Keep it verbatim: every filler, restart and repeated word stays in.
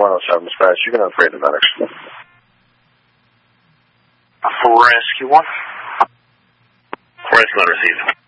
one oh seven dispatch. You can upgrade the medics. For rescue one. Rescue one received.